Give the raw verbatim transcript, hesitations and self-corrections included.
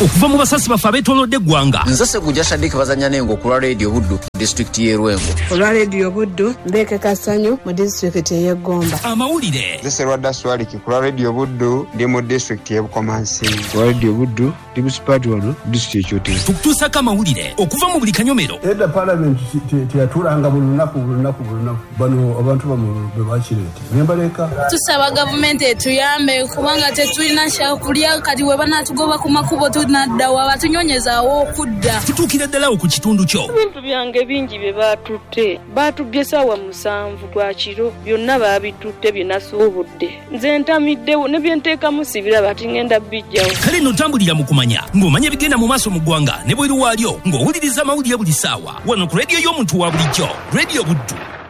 okuva mu basasi bafe abeetoolodde eggwanga. Nze Ssegujja Shadik bazanya nengo ku lwa Radio Buddu district y'e Rwengo. Olwa Radio Buddu Mbeke Kasanyu mu district y'e Gomba. Amawulire. Nze Serwadda Swaliki ku lwa Radio Buddu ndi mu district y'e Bukomansi. Ku lwa Radio Buddu ndi municipality wano district y'Kyotera. Tukutuusako amawulire okuva mu buli kanyomero. Edda parliament teyatulanga buli lunaku buli lunaku buli lunaku bano abantu bamu be bakireete nembaleka. Tusaba gavumenti etuyambe kubanga tetulina kyakulya kati we banatugoba ku makubo tunaddawa batunyonyezaawo okudda. Tutuukira ddala ku kitundu kyo. Ebintu byange bingi bye baatutte baatubbye ssaawa musanvu gwa kiro byonna baabitutte bye nasuubudde nze ntamiddewo ne bye nteekamu sibira bati ngenda bijjawo. Kale nno tambulira mu kumanya ng'omanya ebigenda mu maaso mu ggwanga ne bweru waalyo ng'owuliriza amawulire buli ssaawa wano ku rediyo y'omuntu wa bulijjo Radio Buddu.